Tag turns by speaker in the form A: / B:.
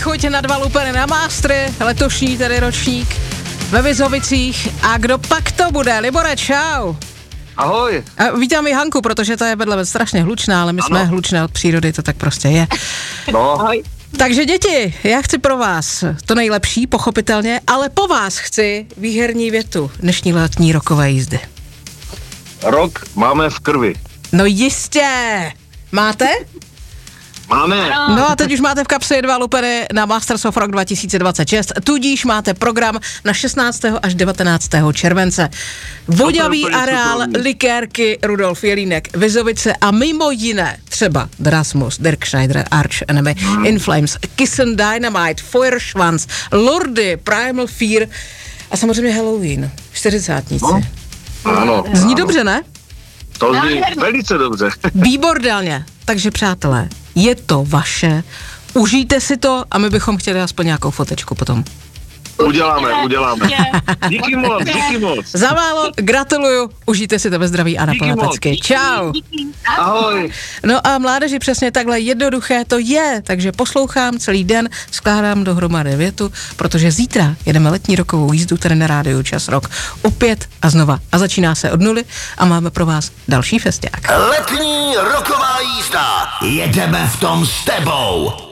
A: chuť na 2 lupery na Mastery, letošní tedy ročník ve Vizovicích. A kdo pak to bude? Libore, čau.
B: Ahoj.
A: A vítám i Hanku, protože ta je vedle strašně hlučná, ale my jsme hlučné od přírody, to tak prostě je.
B: No.
C: Ahoj.
A: Takže děti, já chci pro vás to nejlepší, pochopitelně, ale po vás chci výherní větu dnešní letní rokové jízdy.
B: Rok máme v krvi.
A: No jistě. Máte?
B: Máme.
A: No a teď už máte v kapse 2 lupery na Masters of Rock 2026, tudíž máte program na 16. až 19. července. Voďavý areál, likérky, Rudolf Jelínek, Vizovice a mimo jiné třeba Drasmus, Dirk Schneider, Arch Enemy, In Flames, Kiss and Dynamite, Feuerschwanz, Lordy, Primal Fear a samozřejmě Halloween, 40.
B: Ano.
A: Zní dobře, ne?
B: To zní velice dobře.
A: Výborně. Takže přátelé, je to vaše, užijte si to a my bychom chtěli aspoň nějakou fotečku potom.
B: Uděláme. Díky moc.
A: Za málo, gratuluju, užijte si to ve zdraví a na plné pecky. Čau.
B: Ahoj.
A: No a mládeži, přesně takhle jednoduché to je, takže poslouchám celý den, skládám dohromady větu, protože zítra jedeme letní rokovou jízdu tady na rádiu Čas Rock opět a znova. A začíná se od nuly a máme pro vás další festiák.
D: Letní roková jízda. Jedeme v tom s tebou.